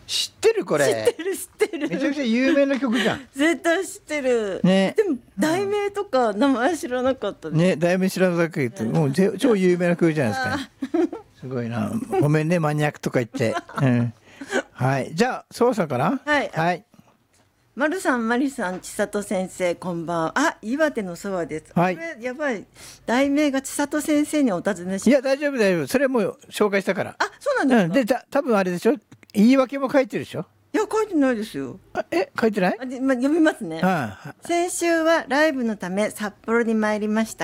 知ってるこれ。 知ってる。 めちゃくちゃ有名な曲じゃん。 絶対知ってる。 ね。 でも題名とか名前知らなかったね。題名知らなくて、もう超有名な曲じゃないですか。すごいな。ごめんねマニアックとか言って。はい。じゃあそうさんかな。はい。 まるさん、まりさん、千里先生、こんばんは。あ、岩手のそばです。これやばい。題名が千里先生にお尋ねし。 いや、大丈夫、大丈夫。それもう紹介したから。 あ、そうなんですか。 で、多分あれでしょ。言い訳も書いてるでしょ。 いや、書いてないですよ。 書いてない？ 読みますね。先週はライブのため札幌に参りました。